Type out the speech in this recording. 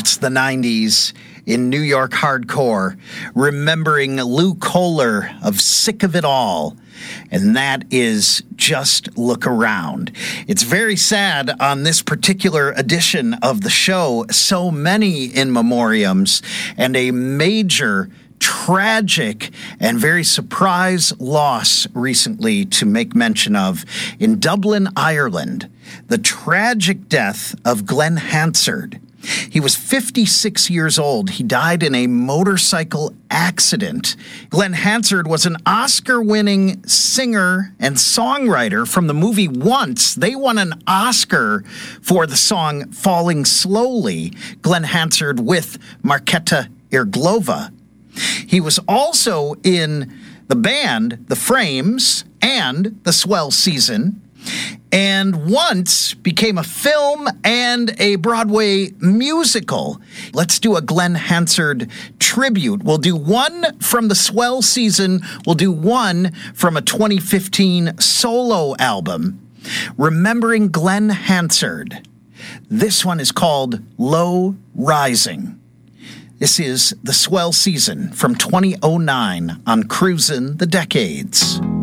That's the 90s in New York hardcore, remembering Lou Kohler of Sick of It All. And that is Just Look Around. It's very sad on this particular edition of the show, so many in memoriams, and a major tragic and very surprise loss recently to make mention of in Dublin, Ireland. The tragic death of Glen Hansard. He was 56 years old. He died in a motorcycle accident. Glen Hansard was an Oscar-winning singer and songwriter from the movie Once. They won an Oscar for the song Falling Slowly, Glen Hansard with Marketa Irglova. He was also in the band The Frames and The Swell Season, and Once became a film and a Broadway musical. Let's do a Glen Hansard tribute. We'll do one from the Swell Season. We'll do one from a 2015 solo album, remembering Glen Hansard. This one is called Low Rising. This is the Swell Season from 2009 on Cruisin' the Decades.